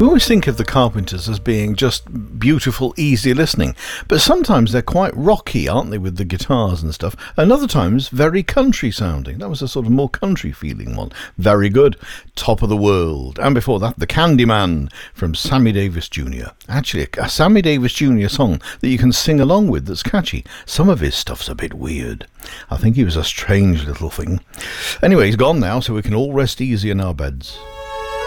We always think of the Carpenters as being just beautiful, easy listening, but sometimes they're quite rocky, aren't they, with the guitars and stuff, and other times very country sounding. That was a sort of more country feeling one. Very good. Top of the World. And before that, The Candyman from Sammy Davis Jr. Actually, a Sammy Davis Jr. song that you can sing along with that's catchy. Some of his stuff's a bit weird. I think he was a strange little thing. Anyway, he's gone now, so we can all rest easy in our beds.